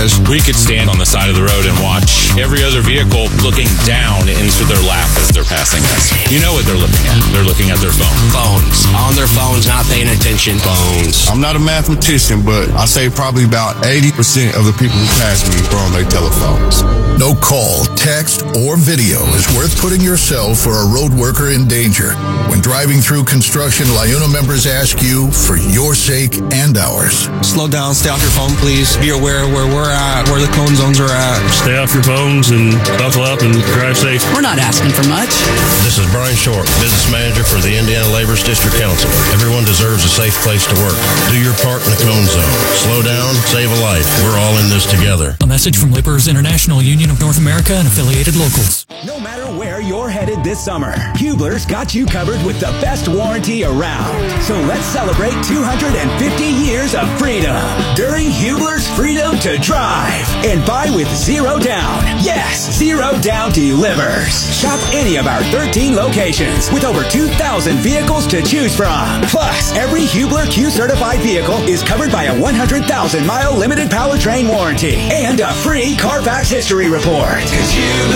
guys. We could stand on the side of the road and watch every other vehicle looking down into their lap as they're passing us. You know what they're looking at. They're looking at their phone. Phones. On their phones, not paying attention. Phones. I'm not a mathematician, but I say probably about 80% of the people who pass me are on their telephones. No call, text, or video is worth putting yourself or a road worker in danger. When driving through construction, LIUNA members ask you for your sake and ours. Slow down, stay off your phone, please. Be aware where we're at, where the cone zones are at. Stay off your phones and buckle up and drive safe. We're not asking for much. This is Brian Short, business manager for the Indiana Laborers District Council. Everyone deserves a safe place to work. Do your part in the cone zone. Slow down, save a life. We're all in this together. A message from Laborers International Union of North America and affiliated locals. No matter where you're headed this summer, Hubler's got you covered with the best warranty around. So let's celebrate 250 years of freedom during Hubler's Freedom to Drive. And buy with zero down. Yes, zero down delivers. Shop any of our 13 locations with over 2,000 vehicles to choose from. Plus, every Hubler Q certified vehicle is covered by a 100,000-mile limited powertrain warranty and a free Carfax history report. 'Cause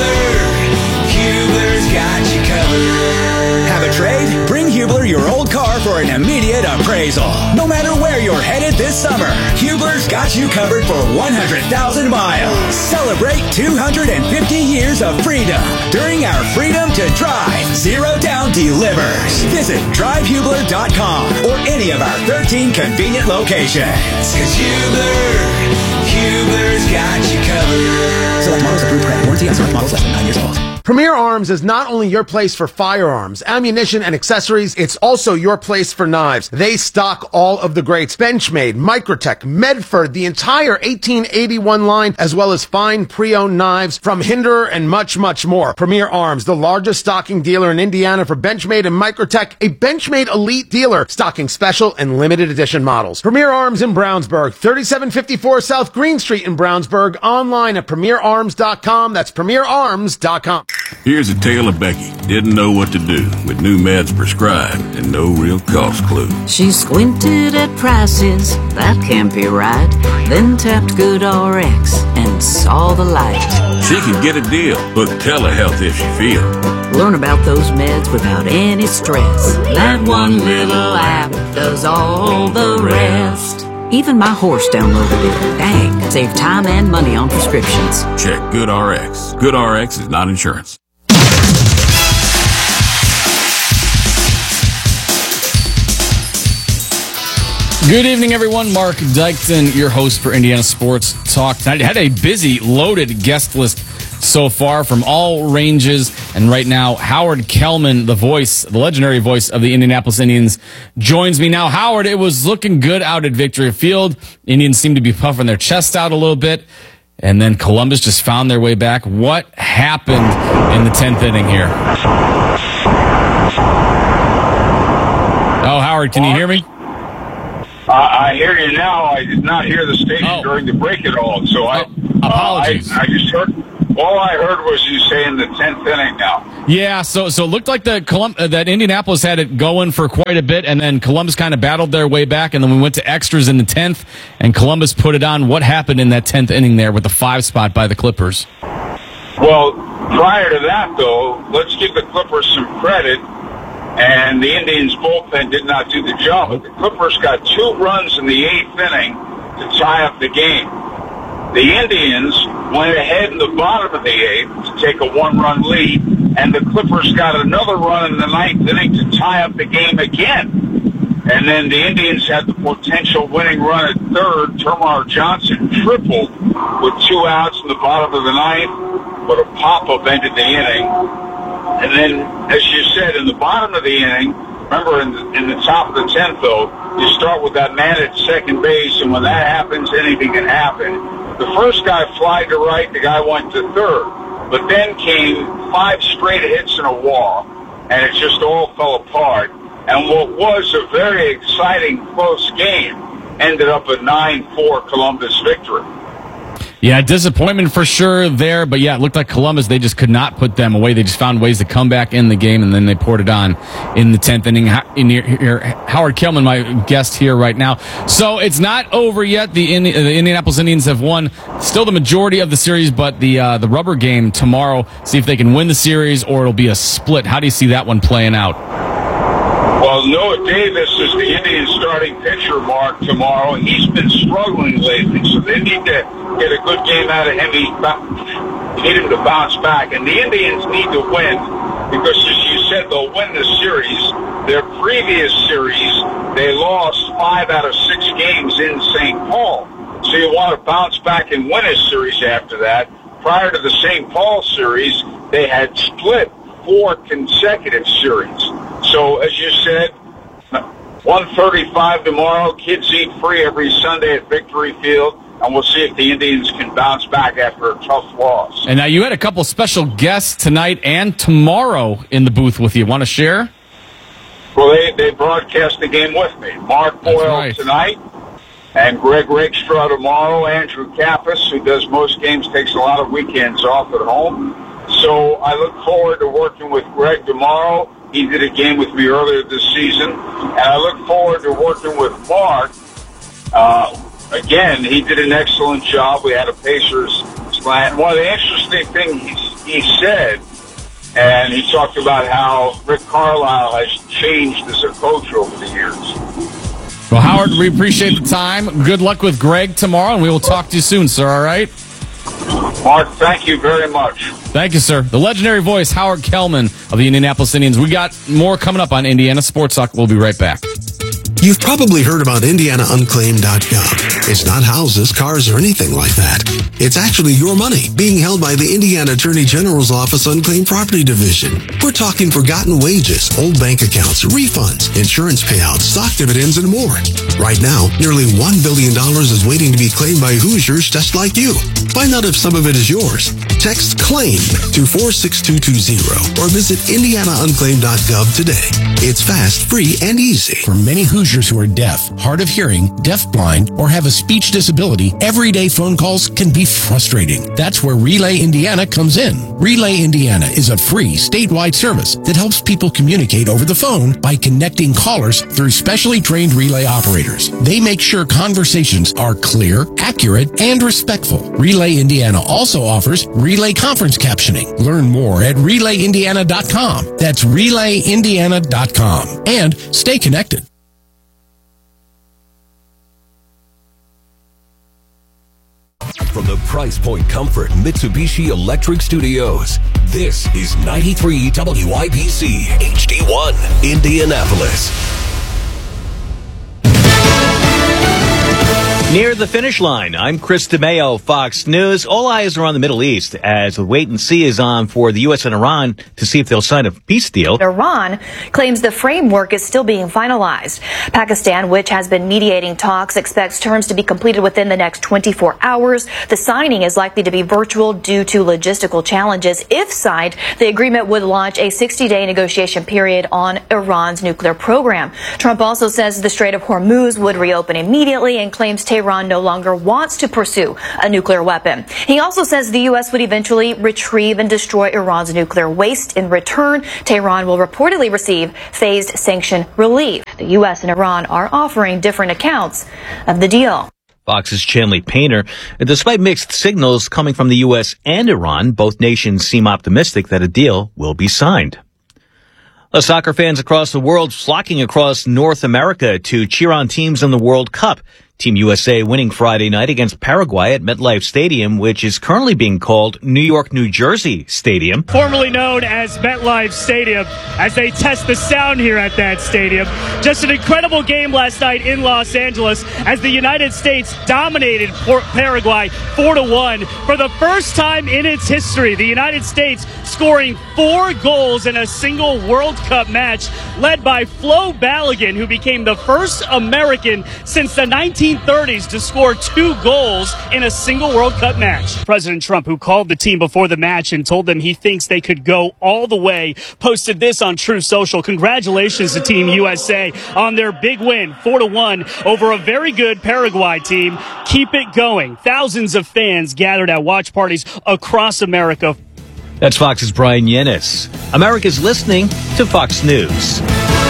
Hubler's got you covered. Have a trade? Bring Hubler your old car for an immediate appraisal. No matter where you're headed this summer, Hubler's got you covered for 100,000 miles. Celebrate 250 years of freedom during our Freedom to Drive Zero Down Delivers. Visit drivehubler.com or any of our 13 convenient locations. 'Cause Hubler's got you covered. Select models approved credit. Warranty on select models less than 9 years old. Premier Arms is not only your place for firearms, ammunition, and accessories, it's also your place for knives. They stock all of the greats. Benchmade, Microtech, Medford, the entire 1881 line, as well as fine pre-owned knives from Hinderer and much, much more. Premier Arms, the largest stocking dealer in Indiana for Benchmade and Microtech, a Benchmade elite dealer stocking special and limited edition models. Premier Arms in Brownsburg, 3754 South Green Street in Brownsburg, online at premierarms.com. That's premierarms.com. Here's a tale of Becky. Didn't know what to do with new meds prescribed and no real cost clue. She squinted at prices, that can't be right. Then tapped GoodRx and saw the light. She could get a deal, book telehealth if she feels. Learn about those meds without any stress. That one little app does all the rest. Even my horse downloaded it. Dang, save time and money on prescriptions. Check GoodRx. GoodRx is not insurance. Good evening, everyone. Mark Dykton, your host for Indiana Sports Talk tonight. Had a busy, loaded guest list so far from all ranges. And right now, Howard Kellman, the legendary voice of the Indianapolis Indians, joins me now. Howard, it was looking good out at Victory Field. Indians seemed to be puffing their chest out a little bit. And then Columbus just found their way back. What happened in the 10th inning here? Oh, Howard, can you hear me? I hear you now. I did not hear the station during the break at all. So apologies. I just heard. All I heard was you saying the 10th inning now. Yeah, so it looked like that Indianapolis had it going for quite a bit, and then Columbus kind of battled their way back, and then we went to extras in the 10th, and Columbus put it on. What happened in that 10th inning there with the 5 spot by the Clippers? Well, prior to that, though, let's give the Clippers some credit, and the Indians' bullpen did not do the job. But the Clippers got 2 runs in the 8th inning to tie up the game. The Indians went ahead in the bottom of the 8th to take a 1-run lead, and the Clippers got another run in the 9th inning to tie up the game again. And then the Indians had the potential winning run at third. Termarr Johnson tripled with 2 outs in the bottom of the 9th, but a pop-up ended the inning. And then, as you said, in the bottom of the inning, remember in the top of the 10th, though, you start with that man at second base, and when that happens, anything can happen. The first guy flied to right, the guy went to third. But then came 5 straight hits and a walk, and it just all fell apart. And what was a very exciting, close game ended up a 9-4 Columbus victory. Yeah, disappointment for sure there. But yeah, it looked like Columbus, they just could not put them away. They just found ways to come back in the game, and then they poured it on in the 10th inning. Howard Kellman, my guest here right now. So it's not over yet. The Indianapolis Indians have won still the majority of the series, but the rubber game tomorrow, see if they can win the series or it'll be a split. How do you see that one playing out? Well, Noah Davis is the Indians' starting pitcher, Mark, tomorrow. He's been struggling lately, so they need to get a good game out of him. They need him to bounce back. And the Indians need to win because, as you said, they'll win the series. Their previous series, they lost 5 out of 6 games in St. Paul. So you want to bounce back and win a series after that. Prior to the St. Paul series, they had split 4 consecutive series. So, as you said, 1:35 tomorrow. Kids eat free every Sunday at Victory Field, and we'll see if the Indians can bounce back after a tough loss. And now you had a couple special guests tonight and tomorrow in the booth with you. Want to share? Well, they broadcast the game with me. Mark Boyle tonight, and Greg Rakestraw tomorrow. Andrew Kappas, who does most games, takes a lot of weekends off at home. So I look forward to working with Greg tomorrow. He did a game with me earlier this season. And I look forward to working with Mark. Again, he did an excellent job. We had a Pacers slant. One of the interesting things he said, and he talked about how Rick Carlisle has changed as a coach over the years. Well, Howard, we appreciate the time. Good luck with Greg tomorrow, and we will talk to you soon, sir, all right? Mark, thank you very much. Thank you, sir. The legendary voice, Howard Kellman of the Indianapolis Indians. We got more coming up on Indiana Sports Talk. We'll be right back. You've probably heard about IndianaUnclaimed.gov. It's not houses, cars, or anything like that. It's actually your money being held by the Indiana Attorney General's Office Unclaimed Property Division. We're talking forgotten wages, old bank accounts, refunds, insurance payouts, stock dividends, and more. Right now, nearly $1 billion is waiting to be claimed by Hoosiers just like you. Find out if some of it is yours. Text CLAIM to 46220 or visit IndianaUnclaimed.gov today. It's fast, free, and easy. For many Hoosiers who are deaf, hard of hearing, deafblind, or have a speech disability, everyday phone calls can be frustrating. That's where Relay Indiana comes in. Relay Indiana is a free statewide service that helps people communicate over the phone by connecting callers through specially trained relay operators. They make sure conversations are clear, accurate, and respectful. Relay Indiana also offers relay conference captioning. Learn more at RelayIndiana.com. That's RelayIndiana.com. And stay connected. From the Price Point Comfort Mitsubishi Electric Studios, this is 93 WIBC HD1 Indianapolis. Near the finish line, I'm Chris DeMeo, Fox News. All eyes are on the Middle East as the wait and see is on for the U.S. and Iran to see if they'll sign a peace deal. Iran claims the framework is still being finalized. Pakistan, which has been mediating talks, expects terms to be completed within the next 24 hours. The signing is likely to be virtual due to logistical challenges. If signed, the agreement would launch a 60-day negotiation period on Iran's nuclear program. Trump also says the Strait of Hormuz would reopen immediately and claims Tehran no longer wants to pursue a nuclear weapon. He also says the U.S. would eventually retrieve and destroy Iran's nuclear waste. In return, Tehran will reportedly receive phased sanction relief. The U.S. and Iran are offering different accounts of the deal. Fox's Chanley Painter. Despite mixed signals coming from the U.S. and Iran, both nations seem optimistic that a deal will be signed. Soccer fans across the world flocking across North America to cheer on teams in the World Cup. Team USA winning Friday night against Paraguay at MetLife Stadium, which is currently being called New York, New Jersey Stadium. Formerly known as MetLife Stadium, as they test the sound here at that stadium. Just an incredible game last night in Los Angeles as the United States dominated Paraguay 4-1. For the first time in its history, the United States scoring 4 goals in a single World Cup match, led by Flo Balogun, who became the first American since the 1960s 1930s to score 2 goals in a single World Cup match. President Trump, who called the team before the match and told them he thinks they could go all the way, posted this on Truth Social. Congratulations to Team USA on their big win, 4-1 over a very good Paraguay team. Keep it going. Thousands of fans gathered at watch parties across America. That's Fox's Brian Yennis. America's listening to Fox News.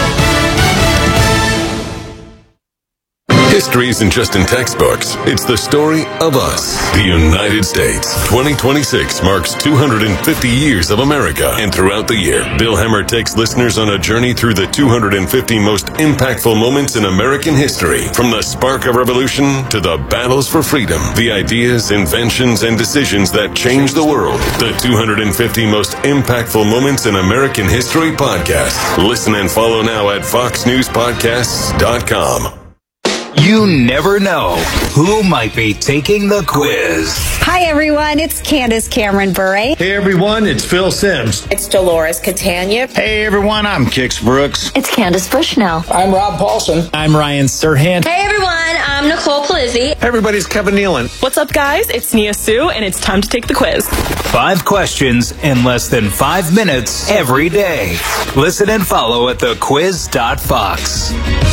History isn't just in textbooks. It's the story of us, the United States. 2026 marks 250 years of America. And throughout the year, Bill Hemmer takes listeners on a journey through the 250 most impactful moments in American history. From the spark of revolution to the battles for freedom, the ideas, inventions, and decisions that changed the world. The 250 most impactful moments in American history podcast. Listen and follow now at foxnewspodcasts.com. You never know who might be taking the quiz. Hi, everyone. It's Candace Cameron Bure. Hey, everyone. It's Phil Sims. It's Dolores Catania. Hey, everyone. I'm Kix Brooks. It's Candace Bushnell. I'm Rob Paulson. I'm Ryan Serhant. Hey, everyone. I'm Nicole Palizzi. Hey, everybody. It's Kevin Nealon. What's up, guys? It's Nia Sue, and it's time to take the quiz. 5 questions in less than 5 minutes every day. Listen and follow at thequiz.fox.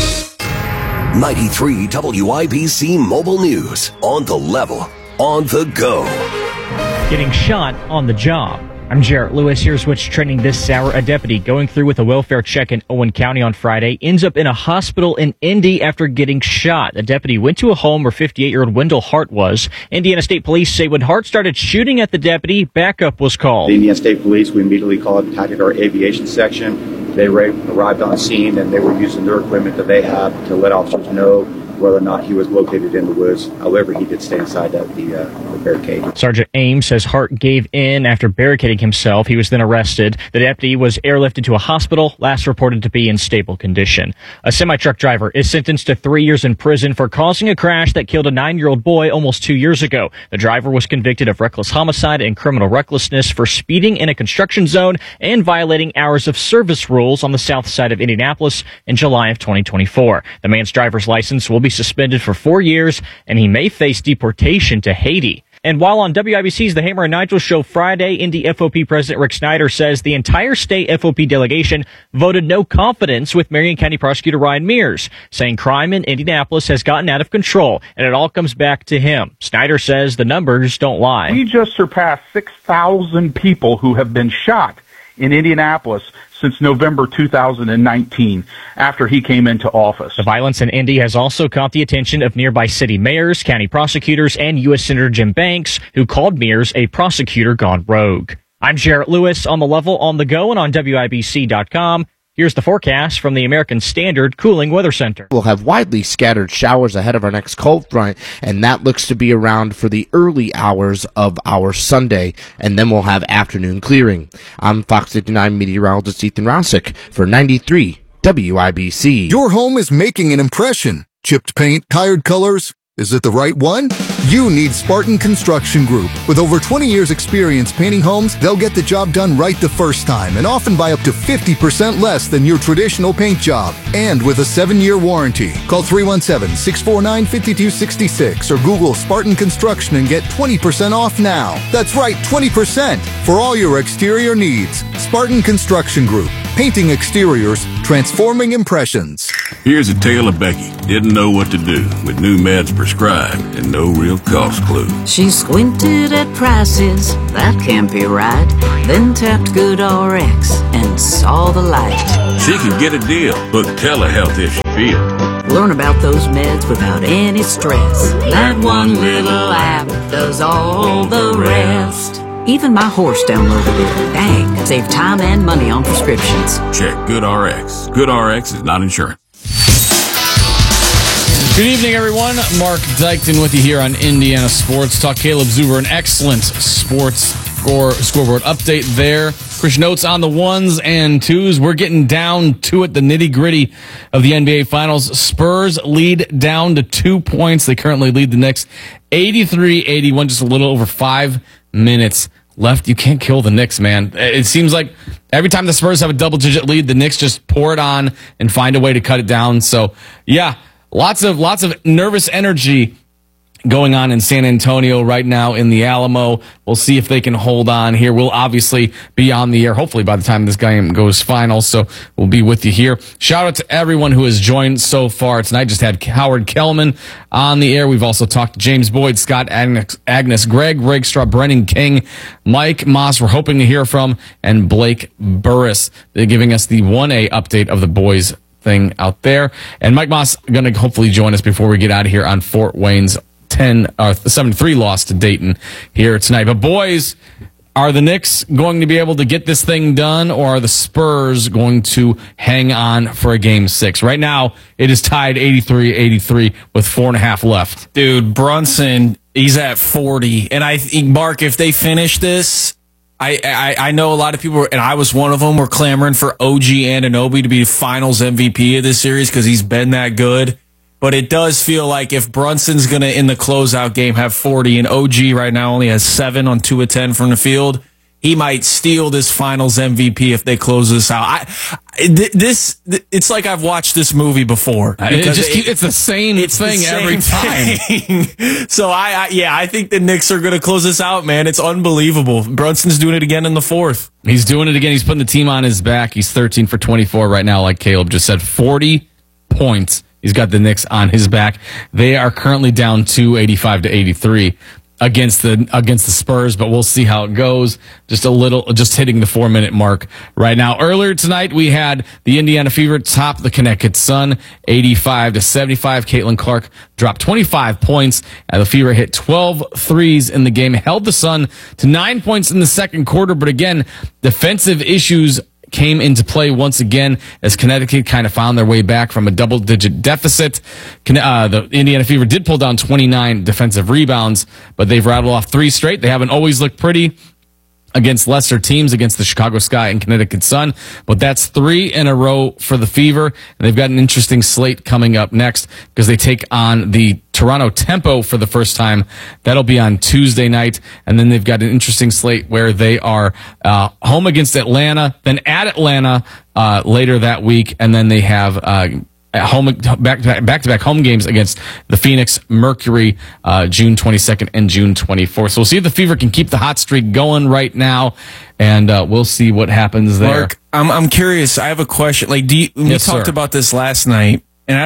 93 WIBC Mobile News. On the level, on the go. Getting shot on the job. I'm Jarrett Lewis. Here's what's trending this hour. A deputy going through with a welfare check in Owen County on Friday ends up in a hospital in Indy after getting shot. The deputy went to a home where 58-year-old Wendell Hart was. Indiana State Police say when Hart started shooting at the deputy, backup was called. The Indiana State Police, we immediately contacted our aviation section. They arrived on scene, and they were using their equipment that they have to let officers know whether or not he was located in the woods. However, he did stay inside the barricade. Sergeant Ames says Hart gave in after barricading himself. He was then arrested. The deputy was airlifted to a hospital, last reported to be in stable condition. A semi-truck driver is sentenced to 3 years in prison for causing a crash that killed a 9-year-old boy almost 2 years ago. The driver was convicted of reckless homicide and criminal recklessness for speeding in a construction zone and violating hours of service rules on the south side of Indianapolis in July of 2024. The man's driver's license will be suspended for 4 years, and he may face deportation to Haiti. And while on WIBC's The Hammer and Nigel show Friday, Indy FOP President Rick Snyder says the entire state FOP delegation voted no confidence with Marion County Prosecutor Ryan Mears, saying crime in Indianapolis has gotten out of control, and it all comes back to him. Snyder says the numbers don't lie. We just surpassed 6,000 people who have been shot in Indianapolis since November 2019, after he came into office. The violence in Indy has also caught the attention of nearby city mayors, county prosecutors, and U.S. Senator Jim Banks, who called Mears a prosecutor gone rogue. I'm Jarrett Lewis on the level, on the go, and on WIBC.com. Here's the forecast from the American Standard Cooling Weather Center. We'll have widely scattered showers ahead of our next cold front, and that looks to be around for the early hours of our Sunday, and then we'll have afternoon clearing. I'm Fox 59 meteorologist Ethan Rousick for 93 WIBC. Your home is making an impression. Chipped paint, tired colors. Is it the right one? You need Spartan Construction Group. With over 20 years experience painting homes, they'll get the job done right the first time and often by up to 50% less than your traditional paint job. And with a 7-year warranty. Call 317-649-5266 or Google Spartan Construction and get 20% off now. That's right, 20% for all your exterior needs. Spartan Construction Group. Painting exteriors, transforming impressions. Here's a tale of Becky. Didn't know what to do with new meds prescribed and no real cost clue. She squinted at prices, that can't be right. Then tapped GoodRx and saw the light. She could get a deal. Book telehealth if she feels. Learn about those meds without any stress. That one little app does all the rest. Even my horse downloaded it. Dang, save time and money on prescriptions. Check GoodRx. GoodRx is not insurance. Good evening, everyone. Mark Dykton with you here on Indiana Sports Talk. Caleb Zuber, an excellent sports scoreboard update there. Chris Notes on the ones and twos. We're getting down to it, the nitty-gritty of the NBA Finals. Spurs lead down to 2 points. They currently lead the Knicks 83-81, just a little over 5 minutes left. You can't kill the Knicks, man. It seems like every time the Spurs have a double-digit lead, the Knicks just pour it on and find a way to cut it down. So, yeah, lots of nervous energy going on in San Antonio right now in the Alamo. We'll see if they can hold on here. We'll obviously be on the air, hopefully by the time this game goes final, so we'll be with you here. Shout out to everyone who has joined so far tonight. Just had Howard Kellman on the air. We've also talked to James Boyd, Scott Agnes, Greg Rakestraw, Brennan King, Mike Moss, we're hoping to hear from, and Blake Burris. They're giving us the 1A update of the boys thing out there. And Mike Moss going to hopefully join us before we get out of here on Fort Wayne's 7-3 loss to Dayton here tonight. But boys, are the Knicks going to be able to get this thing done, or are the Spurs going to hang on for a Game 6? Right now, it is tied 83-83 with 4.5 left. Dude, Brunson, he's at 40. And I think, Mark, if they finish this, I know a lot of people, and I was one of them, were clamoring for OG Anunoby to be finals MVP of this series because he's been that good. But it does feel like if Brunson's going to, in the closeout game, have 40, and OG right now only has 7 on 2 of 10 from the field, he might steal this finals MVP if they close this out. It's like I've watched this movie before. It's the same thing every time. So I think the Knicks are going to close this out, man. It's unbelievable. Brunson's doing it again in the fourth. He's doing it again. He's putting the team on his back. He's 13 for 24 right now, like Caleb just said. 40 points. He's got the Knicks on his back. They are currently down 85-83 against the Spurs, but we'll see how it goes. Just hitting the 4-minute mark right now. Earlier tonight, we had the Indiana Fever top the Connecticut Sun 85-75. Caitlin Clark dropped 25 points. The Fever hit 12 threes in the game, held the Sun to 9 points in the second quarter, but again, defensive issues came into play once again as Connecticut kind of found their way back from a double-digit deficit. The Indiana Fever did pull down 29 defensive rebounds, but they've rattled off 3 straight. They haven't always looked pretty against lesser teams, against the Chicago Sky and Connecticut Sun, but that's 3 in a row for the Fever. And they've got an interesting slate coming up next because they take on the Toronto Tempo for the first time. That'll be on Tuesday night. And then they've got an interesting slate where they are home against Atlanta, then at Atlanta later that week, and then they have at home back-to-back home games against the Phoenix Mercury June 22nd and June 24th. So we'll see if the Fever can keep the hot streak going right now, and we'll see what happens there. Mark, I'm curious. I have a question. Like, we talked about this last night,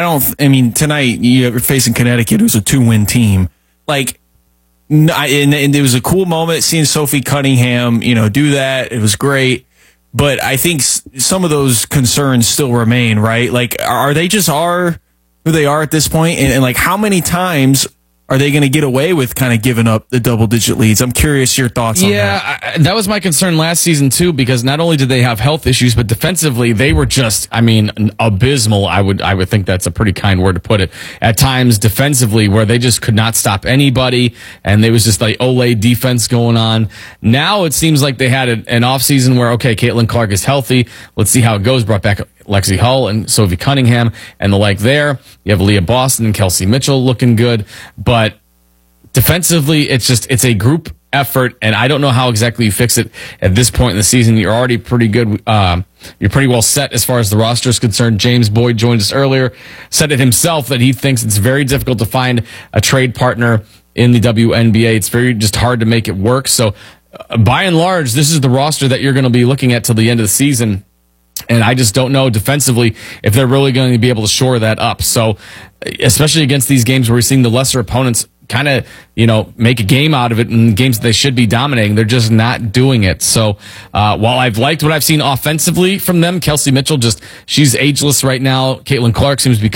and tonight you're facing Connecticut, who's a 2-win team. Like, and it was a cool moment seeing Sophie Cunningham, do that. It was great. But I think some of those concerns still remain, right? Like, are they just who they are at this point? And like, how many times are they going to get away with kind of giving up the double-digit leads? I'm curious your thoughts on that. Yeah, that was my concern last season, too, because not only did they have health issues, but defensively, they were just, abysmal. I would think that's a pretty kind word to put it. At times, defensively, where they just could not stop anybody, and there was just like Olay defense going on. Now it seems like they had an offseason where, okay, Caitlin Clark is healthy. Let's see how it goes. Brought back Lexi Hull and Sophie Cunningham and the like there. You have Leah Boston and Kelsey Mitchell looking good. But defensively, it's a group effort, and I don't know how exactly you fix it at this point in the season. You're already pretty good. You're pretty well set as far as the roster is concerned. James Boyd joined us earlier, said it himself that he thinks it's very difficult to find a trade partner in the WNBA. It's very just hard to make it work. So by and large, this is the roster that you're going to be looking at till the end of the season. And I just don't know defensively if they're really going to be able to shore that up. So, especially against these games where we're seeing the lesser opponents kind of, make a game out of it in games that they should be dominating, they're just not doing it. So, while I've liked what I've seen offensively from them, Kelsey Mitchell she's ageless right now. Caitlin Clark seems to be